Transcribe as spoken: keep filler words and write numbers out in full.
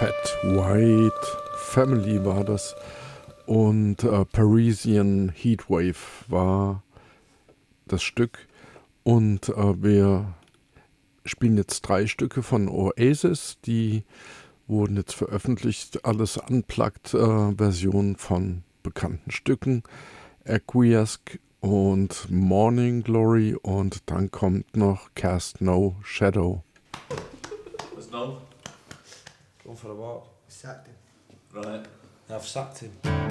Fat White Family war das. Und äh, Parisian Heatwave war das Stück. Und äh, wir spielen jetzt drei Stücke von Oasis, die wurden jetzt veröffentlicht, alles Unplugged-Versionen äh, von bekannten Stücken, Aqueduct und Morning Glory, und dann kommt noch Cast No Shadow. What's no? Going for a walk. Sacked him. Right. I've sacked him.